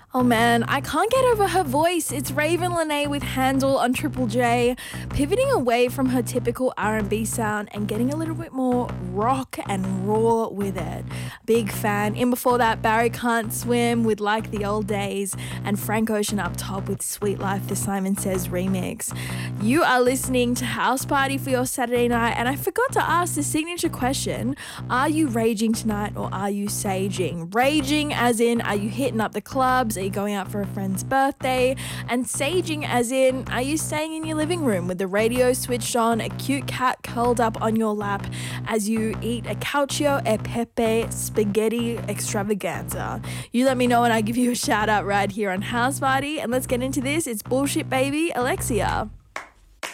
Oh man, I can't get over her voice. It's Raven Lene with Handle on Triple J, pivoting away from her typical R&B sound and getting a little bit more rock and raw with it. Big fan. In before that, Barry Can't Swim with Like the Old Days and Frank Ocean up top with Sweet Life, the Simon Says remix. You are listening to House Party for your Saturday night, and I forgot to ask the signature question: are you raging tonight or are you saging? Raging as in, are you hitting up the clubs? Are you going out for a friend's birthday? And saging as in, are you staying in your living room with the radio switched on, a cute cat curled up on your lap as you eat a cacio e pepe spaghetti extravaganza? You let me know and I give you a shout out right here on House Party, and let's get into this. It's Bullshit Baby, Alexia.